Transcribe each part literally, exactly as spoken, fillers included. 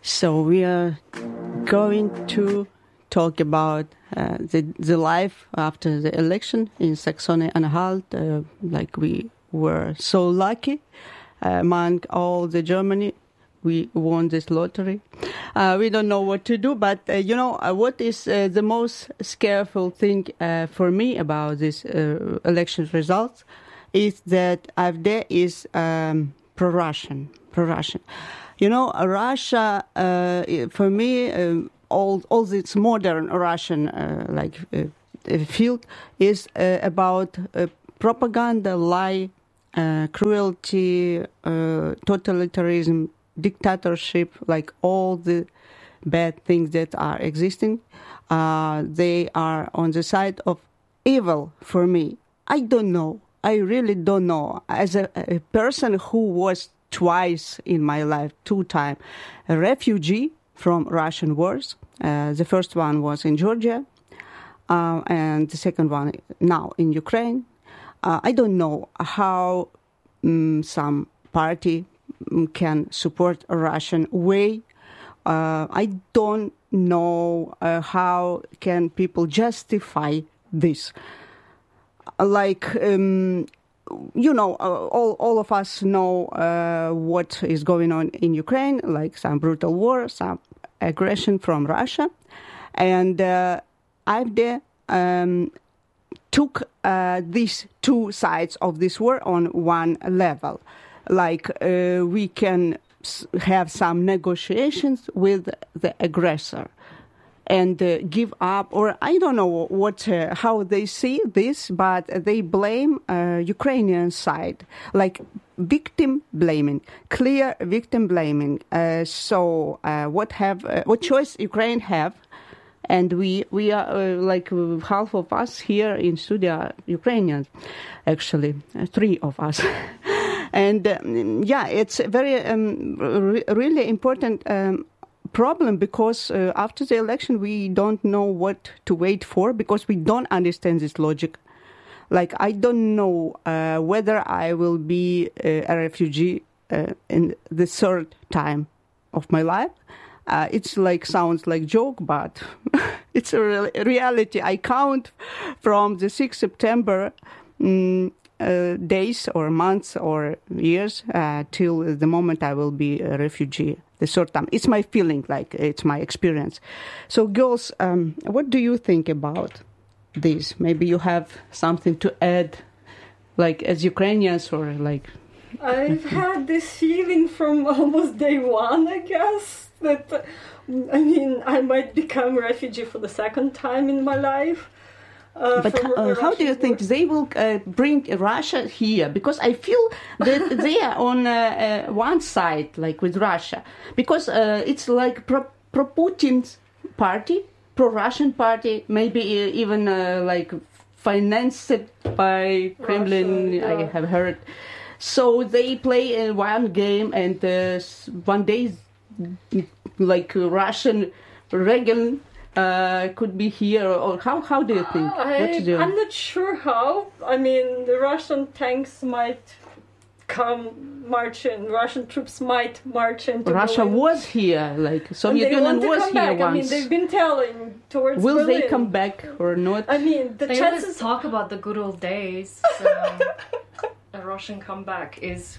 So we are going to talk about uh, the the life after the election in Saxony-Anhalt. Uh, like we were so lucky uh, among all the Germany, we won this lottery. Uh, we don't know what to do, but uh, you know uh, what is uh, the most scareful thing uh, for me about this uh, election results is that AfD is um, pro-Russian, pro-Russian. You know, Russia, uh, for me, um, all all this modern Russian uh, like uh, field is uh, about uh, propaganda, lie, uh, cruelty, uh, totalitarianism, dictatorship, like all the bad things that are existing. Uh, they are on the side of evil for me. I don't know. I really don't know. As a, a person who was twice in my life, two times, a refugee from Russian wars. Uh, the first one was in Georgia, uh, and the second one now in Ukraine. Uh, I don't know how um, some party can support a Russian way. Uh, I don't know uh, how can people justify this. Like, um, you know, uh, all all of us know uh, what is going on in Ukraine, like some brutal war, some aggression from Russia. And uh, AfD um, took uh, these two sides of this war on one level. Like, uh, we can have some negotiations with the aggressor and uh, give up, or I don't know what uh, how they see this, but they blame uh, Ukrainian side, like victim blaming, clear victim blaming. Uh, so uh, what have uh, what choice Ukraine have? And we we are uh, like uh, half of us here in studio are Ukrainians, actually uh, three of us. And um, yeah, it's a very um, re- really important um, problem because uh, after the election we don't know what to wait for because we don't understand this logic. Like, I don't know uh, whether I will be uh, a refugee uh, in the third time of my life. Uh, it's like sounds like joke, but it's a real reality. I count from the sixth of September. Um, Uh, days or months or years uh, till the moment I will be a refugee the third time. It's my feeling, like it's my experience. So girls, um, what do you think about this? Maybe you have something to add, like as Ukrainians or like... I've had this feeling from almost day one, I guess, that, I mean, I might become a refugee for the second time in my life. Uh, but uh, how do you think they will uh, bring Russia here? Because I feel that they are on uh, uh, one side, like with Russia, because uh, it's like pro, pro Putin's party, pro Russian party, maybe even uh, like financed by Kremlin. Russia, yeah. I have heard. So they play uh, one game, and uh, one day, like Russian Reagan. Uh, could be here, or how? How do you think? I, what to do? I'm not sure how. I mean, the Russian tanks might come marching. Russian troops might march into Russia Berlin. was here, like Soviet Union was here back. once. I mean, they've been telling towards Will Berlin. they come back or not? I mean, the they chances always talk about the good old days. So a Russian comeback is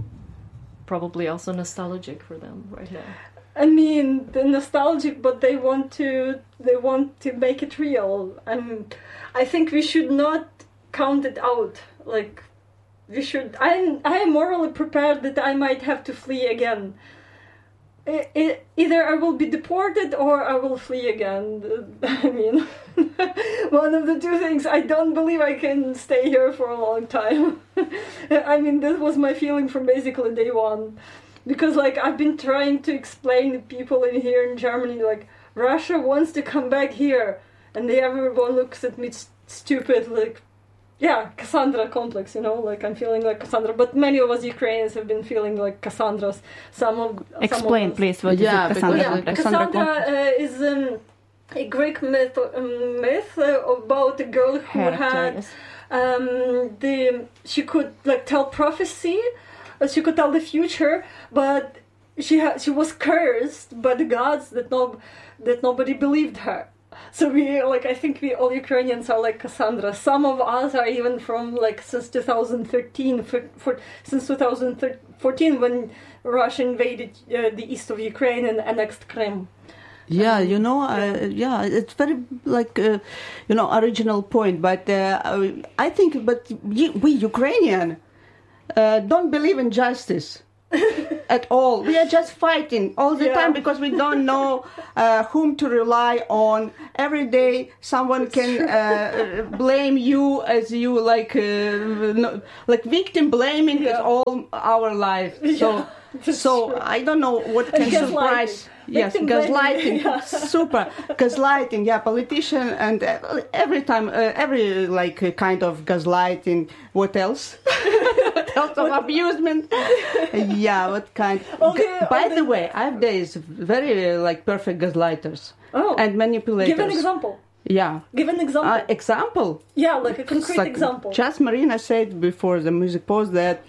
probably also nostalgic for them right now. I mean, the nostalgic, but they want to they want to make it real, and I think we should not count it out. Like, we should. I am I am morally prepared that I might have to flee again. It, it, either I will be deported or I will flee again. I mean, one of the two things. I don't believe I can stay here for a long time. I mean, that was my feeling from basically day one. Because, like, I've been trying to explain to people in here in Germany, like, Russia wants to come back here. And they, everyone looks at me st- stupid, like, yeah, Cassandra complex, you know, like, I'm feeling like Cassandra. But many of us Ukrainians have been feeling like Cassandras. Some of Explain, some of please, what yeah, is it, Cassandra yeah, complex? Cassandra uh, is um, a Greek myth, um, myth uh, about a girl who had, yes. um, the, she could, like, tell prophecy. She could tell the future, but she ha- she was cursed by the gods that no that nobody believed her. So we like I think we all Ukrainians are like Cassandra. Some of us are even from like since two thousand thirteen for, for, since two thousand fourteen when Russia invaded uh, the east of Ukraine and annexed Crimea. Yeah, you know, uh, yeah, it's very like uh, you know original point, but uh, I think, but we Ukrainian uh, don't believe in justice at all. We are just fighting all the Yeah. time because we don't know uh, whom to rely on. Every day, someone can uh, blame you as you like uh, no, like victim blaming Yeah. is all our life. So. Yeah, that's So true. I don't know what can gaslighting. surprise. Yes, Victim blaming, gaslighting, yeah. super gaslighting. Yeah, politician and uh, every time, uh, every like uh, kind of gaslighting. What else? What else of abusement? Yeah, what kind? Okay, G- By okay. the way, I have days very uh, like perfect gaslighters Oh. and manipulators. Give an example. Yeah. Give an example. Uh, example. yeah, like a concrete Like example. Just Marina said before the music pause that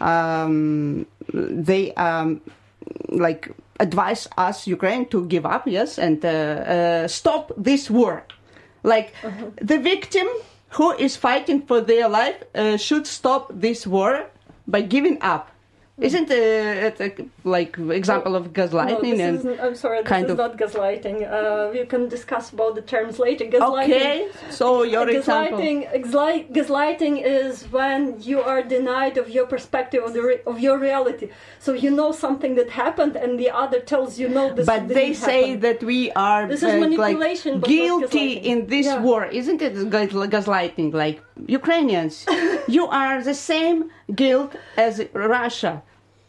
um, they um, like advise us Ukraine to give up, yes, and uh, uh, stop this war. Like Uh-huh. the victim who is fighting for their life uh, should stop this war by giving up. Isn't uh, it a, like example of No, gaslighting this and isn't, I'm sorry, this kind is of- not gaslighting. Uh, we can discuss about the terms later. Gaslighting. okay? So your example. Gaslighting, exli- gaslighting is when you are denied of your perspective of the re- of your reality. So you know something that happened, and the other tells you no, this But didn't they say happen. that we are This is uh, manipulation, like but not guilty gaslighting. in this Yeah. war, isn't it? gas- Gaslighting, like Ukrainians, you are the same guilt as Russia.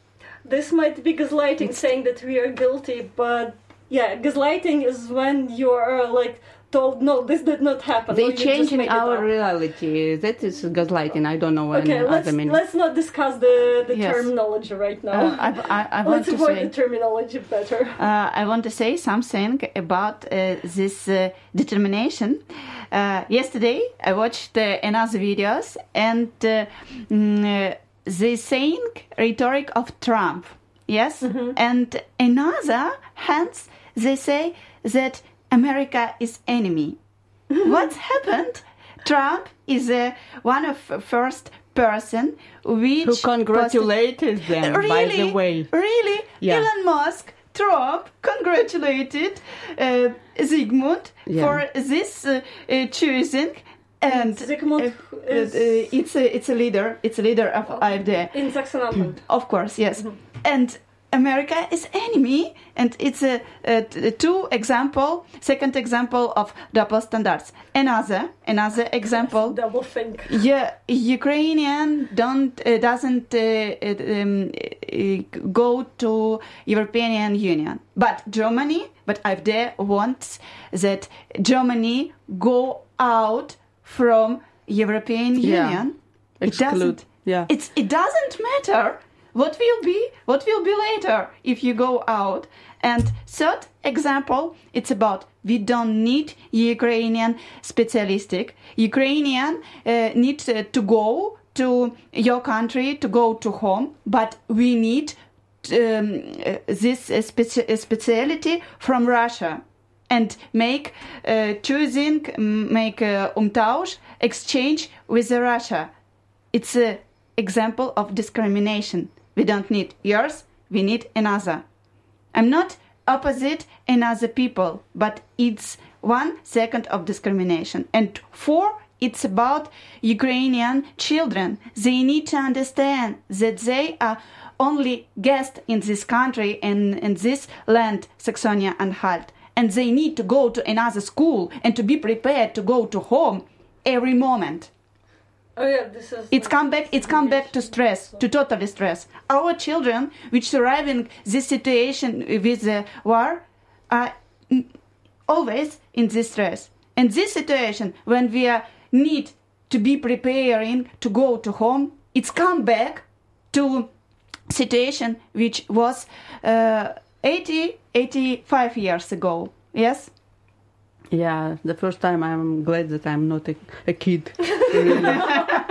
This might be gaslighting, saying that we are guilty, but yeah, gaslighting is when you are like told no, this did not happen. or They you just changing made it our up. reality. That is gaslighting. I don't know Okay, any let's other meaning. let's not discuss the the Yes. terminology right now. Uh, I, I, I want let's to avoid say. the terminology better. Uh, I want to say something about uh, this uh, determination. Uh, yesterday, I watched uh, another videos, and uh, mm, uh, the saying rhetoric of Trump, yes, and another hands they say that America is enemy. What's happened? Trump is uh, one of first person which Who congratulated them, really, by the way. Really? Yeah. Elon Musk, Trump congratulated uh, Zygmunt Yeah. for this uh, uh, choosing. And Zygmunt uh, is- uh, it's a it's a leader. It's a leader of A F D. In Sachsen-Anhalt. Of course, yes. And America is enemy, and it's a, a, t- two example. Second example of double standards. Another another example. Double think. Yeah, Ukrainian don't uh, doesn't uh, uh, um, uh, go to European Union, but Germany, but A F D wants that Germany go out from European Yeah. Union. It Exclude. doesn't. Yeah. It's it doesn't matter what will be what will be later if you go out. And third example, it's about we don't need Ukrainian specialistic. Ukrainian uh, need uh, to go to your country to go to home, but we need um, uh, this uh, speci- uh, speciality from Russia and make uh, choosing, make uh, umtausch, exchange with the Russia. It's an example of discrimination. We don't need yours, we need another. I'm not opposite another people, but it's one second of discrimination. And four, it's about Ukrainian children. They need to understand that they are only guests in this country and in this land, Saxonia-Anhalt. And they need to go to another school and to be prepared to go to home every moment. Oh yeah, this is. It's come back. It's come back to stress, to totally stress. Our children, which surviving this situation with the war, are mm, always in this stress. And this situation, when we are need to be preparing to go to home, it's come back to situation which was uh, eighty, eighty-five years ago. Yes. Yeah, the first time I'm glad that I'm not a, a kid. Really.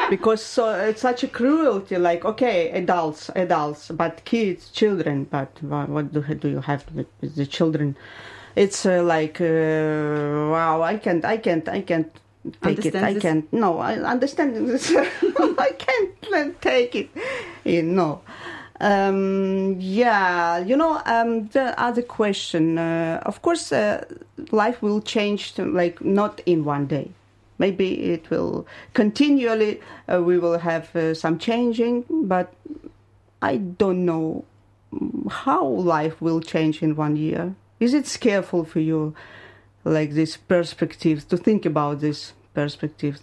because so it's such a cruelty. Like, okay, adults, adults, but kids, children. But wha- what do, do you have with, with the children? It's uh, like, uh, wow, I can't, I can't, I can't take it. Understand I this? can't. No, I understand this. I can't take it. Yeah, no. Um, yeah, you know, um, the other question. Uh, of course, uh, life will change, to, like not in one day. Maybe it will continually. Uh, we will have uh, some changing, but I don't know how life will change in one year. Is it scareful for you, like these perspectives, to think about these perspectives?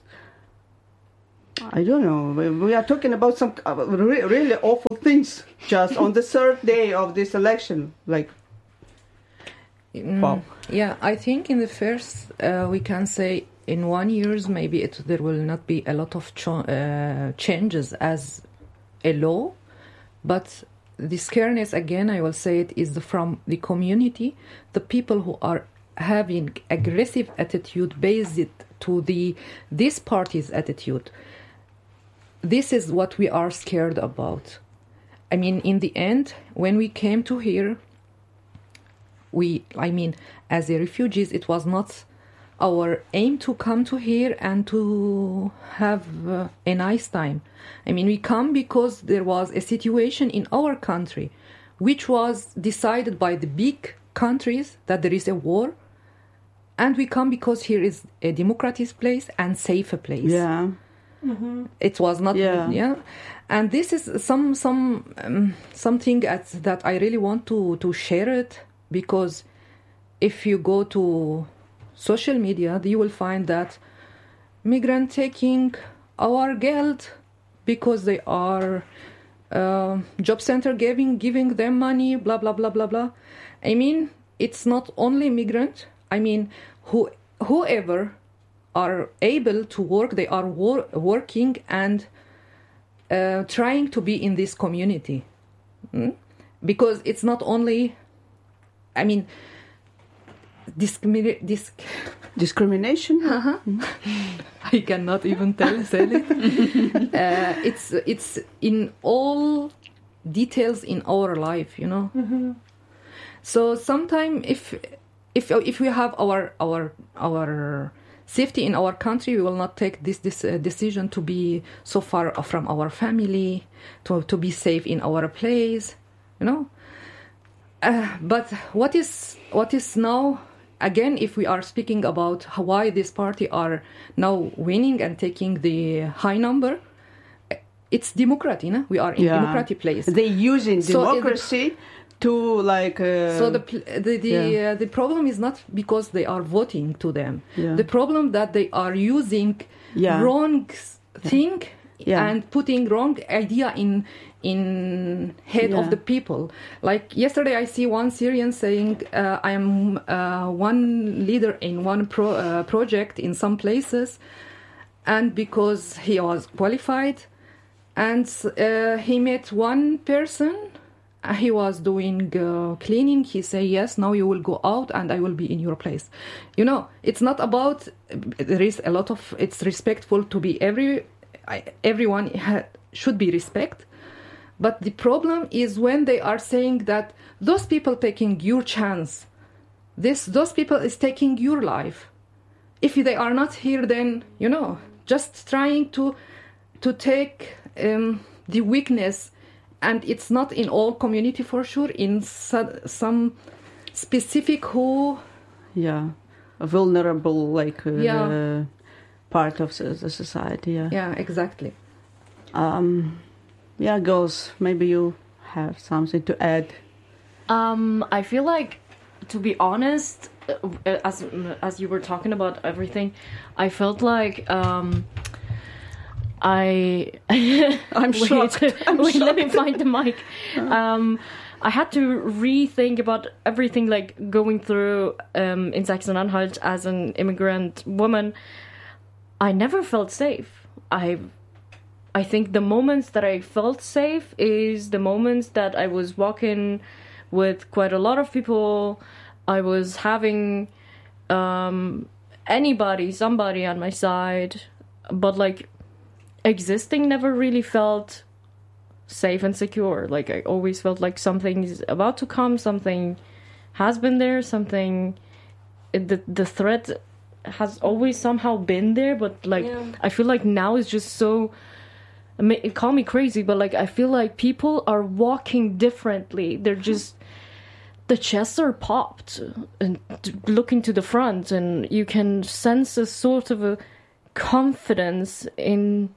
I don't know. We- We are talking about some uh, re- really awful things just on the third day of this election. Like, Mm, Wow. Yeah, I think in the first uh, we can say in one years maybe it, there will not be a lot of cho- uh, changes as a law, but the scareness again I will say it is from the community, the people who are having aggressive attitude based to the this party's attitude. This is what we are scared about. I mean, in the end, when we came to here, we, I mean, as a refugees, it was not our aim to come to here and to have uh, a nice time. I mean, we come because there was a situation in our country, which was decided by the big countries that there is a war, and we come because here is a democratic place and safer place. yeah, It was not, Yeah. yeah, and this is some some um, something at, that I really want to to share it, because if you go to social media, you will find that migrant taking our geld because they are uh, job center giving giving them money, blah blah blah blah blah. I mean, it's not only migrant. I mean, who whoever are able to work, they are wor- working and uh, trying to be in this community. Mm? Because it's not only, I mean, discrimi- disc- discrimination. I cannot even tell say it. uh, it's it's in all details in our life, you know. So sometimes if if if we have our our our safety in our country, we will not take this this uh, decision to be so far from our family, to to be safe in our place, you know. Uh, but what is what is now again, if we are speaking about how, why this party are now winning and taking the high number, it's democracy, no? We are in Yeah. democratic place. They using So it- democracy to like. Uh, So the pl- the the, yeah. uh, the problem is not because they are voting to them. Yeah. The problem that they are using Yeah. wrong s- thing Yeah. and putting wrong idea in in head Yeah. of the people. Like yesterday, I see one Syrian saying, uh, "I am uh, one leader in one pro- uh, project in some places, and because he was qualified, and uh, he met one person." He was doing uh, cleaning. He say, yes, now you will go out and I will be in your place. You know, it's not about, there is a lot of, it's respectful to be every, I, everyone ha, should be respect. But the problem is when they are saying that those people taking your chance, this, those people is taking your life. If they are not here, then, you know, just trying to, to take um, the weakness. And it's not in all community for sure, in so, some specific who... yeah, a vulnerable like uh, Yeah. part of the the society. Yeah. Yeah, exactly. Um, yeah, girls, maybe you have something to add. Um, I feel like, to be honest, uh, as as you were talking about everything, I felt like um, I. I'm wait, shocked. I'm wait, let me shocked. find the mic. Um, I had to rethink about everything, like going through um, in Sachsen-Anhalt as an immigrant woman. I never felt safe. I, I think the moments that I felt safe is the moments that I was walking with quite a lot of people. I was having um, anybody, somebody on my side, but like existing never really felt safe and secure. Like, I always felt like something is about to come, something has been there, something... The, the threat has always somehow been there, but, like, Yeah. I feel like now is just so... I mean, call me crazy, but, like, I feel like people are walking differently. They're just... The chests are popped and looking to the front, and you can sense a sort of a confidence in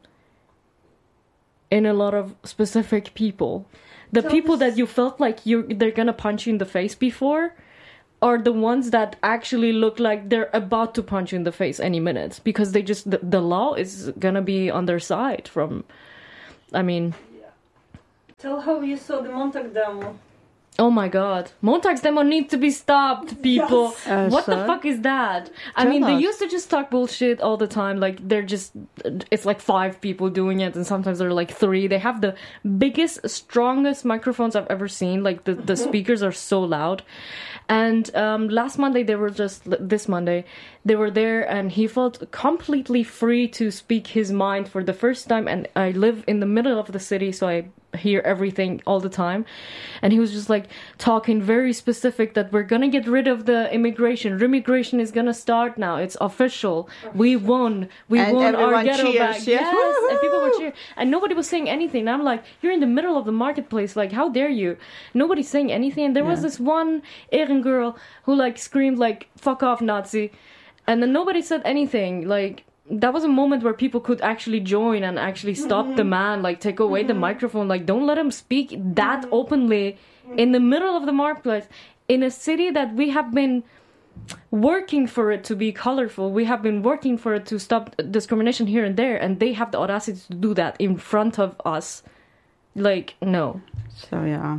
in a lot of specific people. The So people this- that you felt like you they're gonna punch you in the face before are the ones that actually look like they're about to punch you in the face any minute, because they just the, the law is gonna be on their side. From, I mean, Tell how you saw the Montag demo. oh my god. Montagsdemo needs to be stopped, people. Yes. Uh, what the so? fuck is that? I Tell mean, they us. used to just talk bullshit all the time. Like, they're just... It's like five people doing it, and sometimes they're like three. They have the biggest, strongest microphones I've ever seen. Like, the, the speakers are so loud. And um, last Monday, they were just... This Monday, they were there, and he felt completely free to speak his mind for the first time. And I live in the middle of the city, so I hear everything all the time. And he was just like talking very specific that we're gonna get rid of the immigration. Remigration is gonna start now. It's official. We won. We And won our everyone ghetto cheers, back. yes. Yes, and people were Woo-hoo! cheering. And nobody was saying anything. And I'm like, you're in the middle of the marketplace. Like, how dare you? Nobody's saying anything. And there was Yeah. this one Ehren girl who like screamed like, fuck off, Nazi. And then nobody said anything. Like, that was a moment where people could actually join and actually stop the man, like take away the microphone, like don't let him speak that openly in the middle of the marketplace in a city that we have been working for it to be colorful. We have been working for it to stop discrimination here and there, and they have the audacity to do that in front of us. Like, no. So yeah.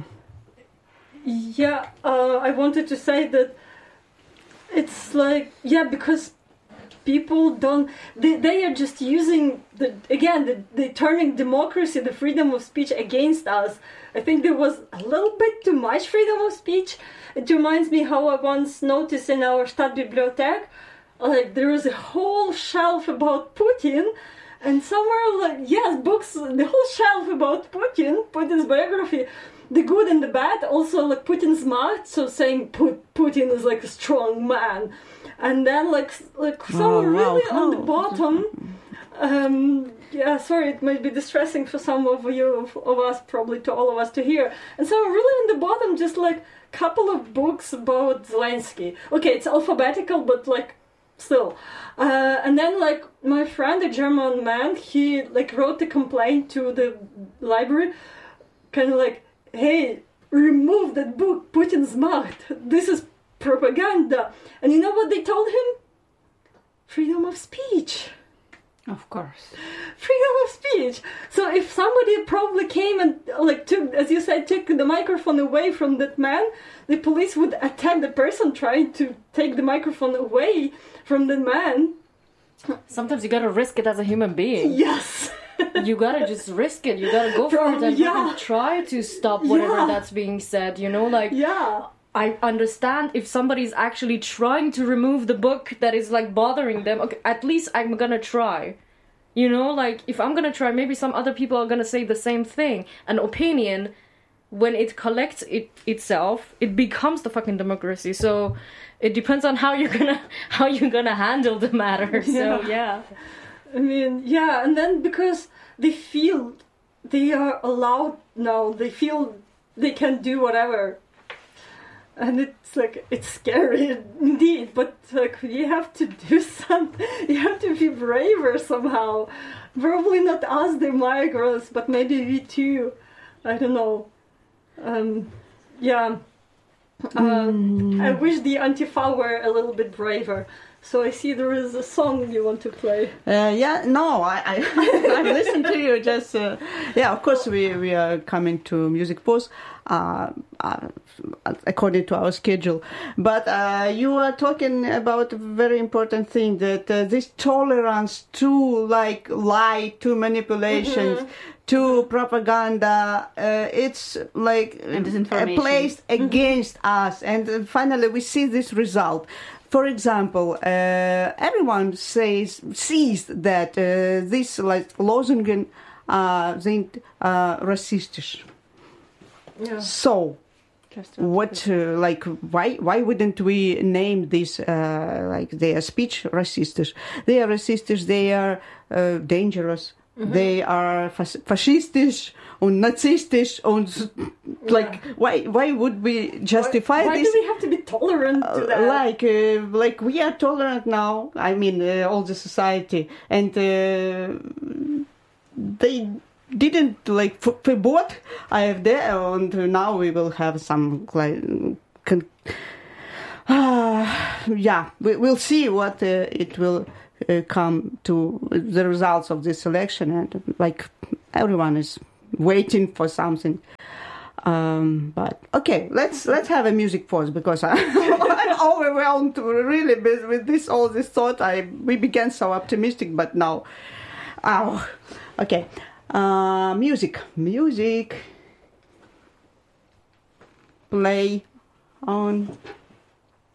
Yeah, uh, I wanted to say that it's like, yeah, because people don't, they, they are just using, the again, the, they're turning democracy, the freedom of speech against us. I think there was a little bit too much freedom of speech. It reminds me how I once noticed in our Stadtbibliothek, like there was a whole shelf about Putin, and somewhere, like, yes, books, the whole shelf about Putin, Putin's biography, the good and the bad, also like Putin's macht, so saying Put, Putin is like a strong man. And then like like somewhere wow, really on the how? bottom, um, yeah, sorry, it might be distressing for some of you, of, of us, probably to all of us to hear. And so really on the bottom, just like couple of books about Zelensky. Okay, it's alphabetical, but like still. Uh, and then like my friend, a German man, he like wrote a complaint to the library, kind of like, hey, remove that book, Putin's Macht. This is propaganda. And you know what they told him? Freedom of speech. Of course. Freedom of speech. So if somebody probably came and like took, as you said, took the microphone away from that man, the police would attack the person trying to take the microphone away from the man. Sometimes you gotta risk it as a human being. Yes. You gotta just risk it. You gotta go for From- it and yeah. fucking try to stop whatever Yeah. that's being said. You know, like Yeah. I understand if somebody's actually trying to remove the book that is like bothering them. Okay, at least I'm gonna try. You know, like if I'm gonna try, maybe some other people are gonna say the same thing. An opinion, when it collects it itself, it becomes the fucking democracy. So it depends on how you're gonna how you're gonna handle the matter. So yeah. I mean, yeah, and then because they feel they are allowed now, they feel they can do whatever. And it's like, it's scary indeed, but like, you have to do something, you have to be braver somehow. Probably not us, the migrants, but maybe we too. I don't know. Um, yeah. Um, I wish the Antifa were a little bit braver. So I see there is a song you want to play. Uh, yeah, no, I, I, I listened to you. Just uh, yeah, of course we, we are coming to music pause uh, uh, according to our schedule. But uh, you are talking about a very important thing, that uh, this tolerance to like lie, to manipulations, mm-hmm. to propaganda, uh, it's like And disinformation. placed against us. And uh, finally we see this result. for example, uh, everyone says sees that uh, this like Losungen uh, sind uh, racistisch. Yeah. So, what uh, like why why wouldn't we name this uh, like they are speech racistisch? They are racistisch. They are uh, dangerous. Mm-hmm. They are fas- fascistisch and nazistisch and like yeah. why why would we justify why, why this? Why do we have to be tolerant to that? Uh, like uh, like we are tolerant now. I mean, uh, all the society, and uh, they didn't like f- verbot A F D, and now we will have some like. Con- uh, yeah, we, we'll see what uh, it will. Uh, come to the results of this election, and like everyone is waiting for something. Um, but okay, let's let's have a music pause because I, I'm overwhelmed really with, with this all this thought. I we began so optimistic, but now, oh, okay, uh, music, music, play on.